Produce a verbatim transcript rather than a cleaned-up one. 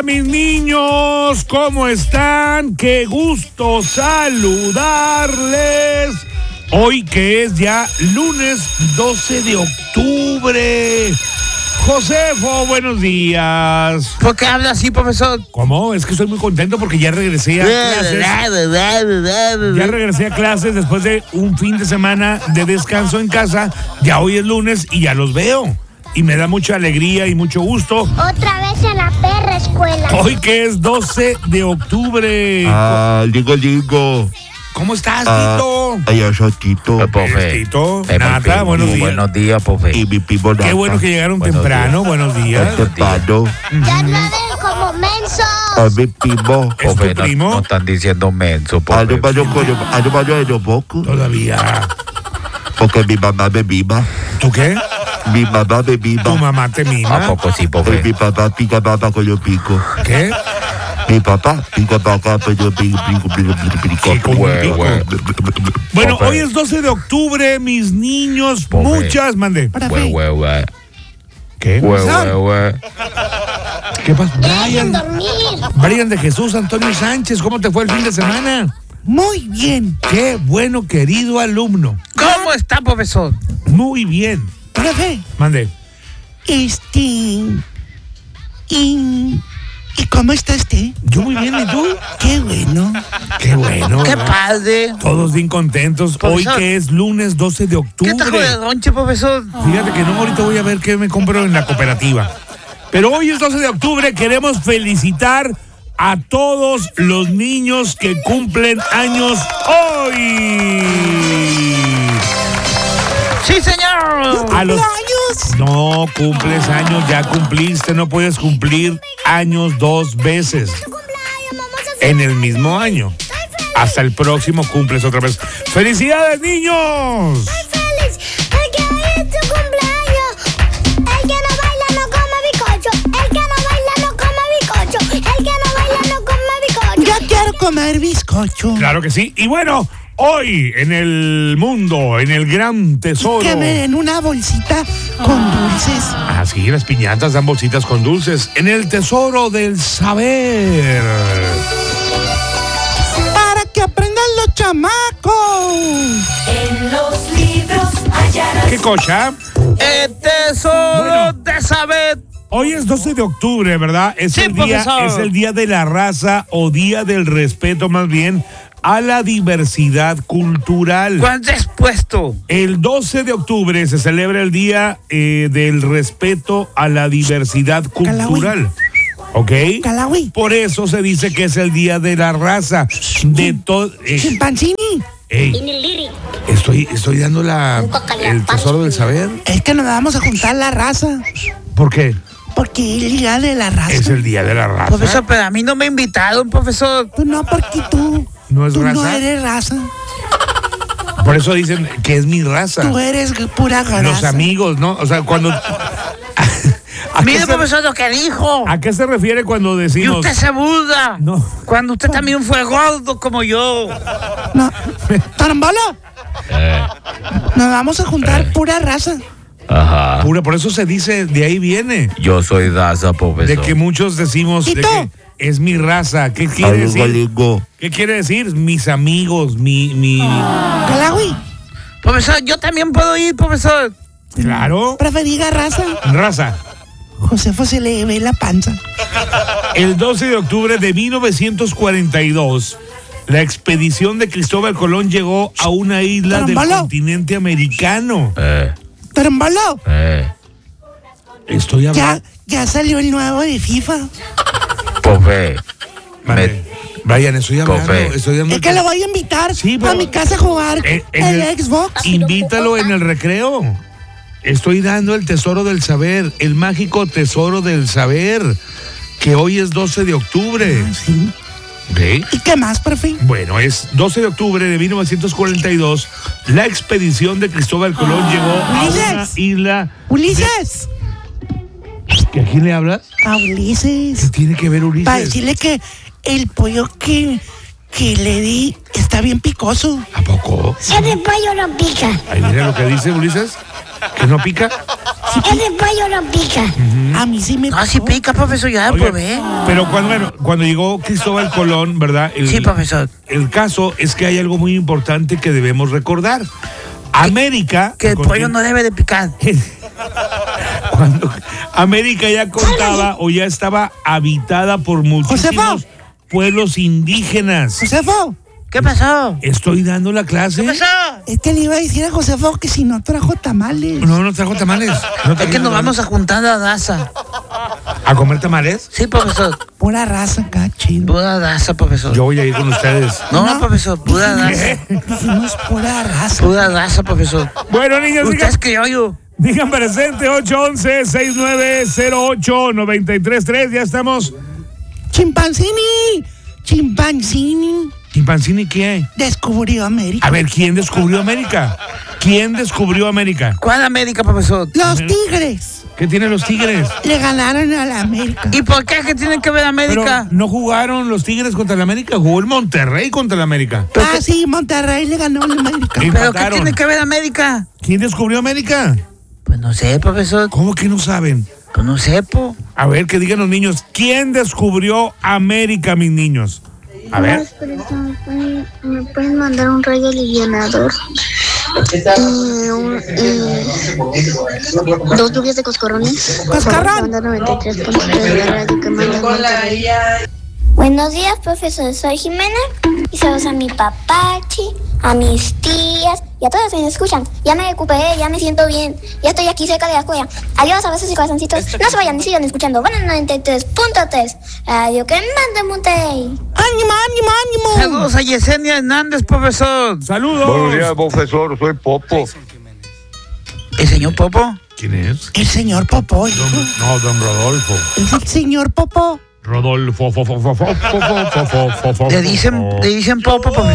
Hola mis niños, ¿cómo están? Qué gusto saludarles. Hoy que es ya lunes doce de octubre. Josefo, buenos días. ¿Por qué habla así, profesor? ¿Cómo? Es que estoy muy contento porque ya regresé a clases. Ya regresé a clases después de un fin de semana de descanso en casa. Ya hoy es lunes y ya los veo. Y me da mucha alegría y mucho gusto. Otra vez en la perra escuela. Hoy que es doce de octubre. Ah, digo, digo. ¿Cómo estás, Ah, Tito? Ay, yo soy Tito. Eh, profe. Tito, Eh, Nata, profe, buenos días. Buenos días, profe. Y mi primo Nata. Qué bueno que llegaron Buenos temprano, buenos días. Temprano. Ya no ven como mensos. A mi primo. ¿Es tu Profe, no, primo? no están diciendo menso, A profe. no me lo cono- a no me lo enojo, Todavía. porque mi mamá me mima. ¿Tú qué? Mi mamá me ¿Tu mima. mamá te ¿A mima? poco sí, Y profe? mi papá pica mamá con yo pico. ¿Qué? Mi papá pica mamá con yo pico, pico, pico, pico, pico. Sí, con un Güey, pico. güey. Bueno, Profe. hoy es doce de octubre, mis niños. Profe. Muchas, mande. Güey, güey, güey. ¿Qué? Güey, güey, güey. ¿Qué pasó? Dejen Brian, dormir. Brian de Jesús, Antonio Sánchez, ¿cómo te fue el fin de semana? Muy bien, Qué bueno, querido alumno. ¿Cómo está, profesor? Muy bien. profe. Mande. Este. ¿Y, ¿y cómo está usted? Yo muy bien, ¿y tú? Qué bueno. Qué bueno. ¡Qué ¿verdad? padre! Todos bien contentos. Hoy Profesor. que es lunes doce de ¿Qué trajo de octubre. lonche, profesor? Fíjate que no, ahorita voy a ver qué me compro en la cooperativa. Pero hoy es doce de octubre, queremos felicitar a todos los niños que cumplen años hoy. ¡Sí, señor! A los... ¡Años! No cumples años, ya cumpliste, no puedes cumplir años dos veces en el mismo año. Hasta el próximo cumples otra vez. ¡Felicidades, niños! Feliz, el que hoy es tu cumpleaños. El que no baila no come bizcocho. El que no baila no come bizcocho. El que no baila no come bizcocho. Ya quiero comer bizcocho. Claro que sí. Y bueno, hoy en el mundo, en el gran tesoro. Que me den una bolsita con dulces. Ah, sí, las piñatas dan bolsitas con dulces. En el tesoro del saber. Para que aprendan los chamacos. En los libros hallarás ¿Qué cosa? ¡El tesoro Bueno. de saber! Hoy es doce de octubre, ¿verdad? Es, Sí, el día, profesor. es el día de la raza o día del respeto, más bien, a la diversidad cultural. ¿Cuánto es puesto? El doce de octubre se celebra el día eh, del respeto a la diversidad cultural. ¿Ok? Calawi. Por eso se dice que es el día de la raza. De todo. Chimpancini. estoy, estoy dando la, el tesoro del saber. Es que nos vamos a juntar la raza. ¿Por qué? Porque es el día de la raza. Es el día de la raza. Profesor, pero a mí no me invitaron, profesor. Tú no, porque tú. ¿No es tú no raza? eres raza. Por eso dicen que es mi raza. Tú eres pura grasa. Los amigos, ¿no? O sea, cuando... ¿A qué, Mire, se, profesor, lo que dijo. ¿A qué se refiere cuando Y decimos... usted se burla. No. Cuando usted también fue gordo como yo. No. ¿Tarambolo? Nos vamos a juntar pura raza. Ajá. Pura, por eso se dice, de ahí viene. Yo soy raza, profesor. De que muchos decimos de ¿Tito? que es mi raza. ¿Qué quiere Algo, decir? lingo. ¿Qué quiere decir? Mis amigos, mi... mi... Calawi. Profesor, yo también puedo ir, profesor. Claro. Preferiga raza. Raza. Josefo se le ve la panza. El doce de octubre de mil novecientos cuarenta y dos, la expedición de Cristóbal Colón llegó a una isla del Tarambalo. continente americano. Eh, Tarambolo. eh. Estoy hablando... Ya, ya salió el nuevo de FIFA. Profe. Vale. Me- Brian, estoy hablando... Profe. Estoy dando... Es que lo voy a invitar Sí, pero- a mi casa a jugar Eh, en el, el- Xbox. Invítalo en el recreo. Estoy dando el tesoro del saber, el mágico tesoro del saber, que hoy es doce de octubre. Sí. ¿Ok? ¿Y qué más, profe? Bueno, es doce de octubre de mil novecientos cuarenta y dos. La expedición de Cristóbal Colón llegó a una Ulises. isla. Ulises. ¿Que ¿A quién le hablas? A ¿Qué Ulises. tiene que ver Ulises? Para decirle que el pollo que, que le di está bien picoso. ¿A poco? Ese pollo no pica. Ahí mira lo que dice Ulises. ¿Que no pica? Ese pollo no pica. Ujú. A mí sí me No, sí picó. pica, profesor, ya Oiga, probé. pero cuando, bueno, cuando llegó Cristóbal Colón, ¿verdad? El, Sí, profesor. el caso es que hay algo muy importante que debemos recordar. América... Que el con- pollo no debe de picar. Cuando América ya contaba o ya estaba habitada por muchísimos pueblos indígenas. Josefo, ¿Qué pasó? Estoy dando la clase. ¿Qué pasó? este le iba a decir a Josefo que si no trajo tamales. No, no trajo tamales. No Es que trajo nos vamos tamales. a juntar a Daza. ¿A comer tamales? Sí, profesor. Pura raza acá, chido. Pura Daza, profesor. Yo voy a ir con ustedes. No, No. profesor, pura Daza. Dijimos pura raza. Pura Daza, profesor. Bueno, niños, Usted digan, es criollo. digan presente ocho once, sesenta y nueve cero ocho, noventa y tres tres. Ya estamos. Chimpanzini, Chimpanzini ¿Chimpanzini qué? descubrió América. A ver, ¿quién descubrió América? ¿Quién descubrió América? ¿Cuál América, profesor? Los tigres ¿Qué tienen los tigres? le ganaron a la América. ¿Y por qué que tienen que ver Pero América? no jugaron los tigres contra el América, jugó el Monterrey contra el América. Ah, sí, Monterrey le ganó a la América. ¿Pero qué Empataron. tiene que ver América? ¿Quién descubrió América? Pues no sé, profesor. ¿Cómo que no saben? Pues no sé, po. A ver, que digan los niños, ¿quién descubrió América, mis niños? A ver. ¿Me pueden mandar un rayo alivianador? Y, un, y dos lluvias de coscorrones. Coscorrón. noventa y tres punto tres de la radio que manda Monterrey. Buenos días, profesor. Soy Jimena y saludos a mi papachi, a mis tías y a todos los que me escuchan. Ya me recuperé, ya me siento bien. Ya estoy aquí cerca de la escuela. Adiós, abrazos y corazoncitos. No se vayan, sigan escuchando. Van a noventa y tres punto tres. Radio que manda Monterrey. ¡Ánimo, ánimo, ánimo! Saludos a Yesenia Hernández, profesor. Saludos. Buenos días, profesor. Soy Popo. ¿El señor Popo? ¿Quién es? El señor Popó. hijo. Don- no, don Rodolfo. Es el señor Popó. Rodolfo. Fo, fo, fo, fo, fo, fo, fo, fo, fo, Le dicen, fo. le dicen Popo, profesor.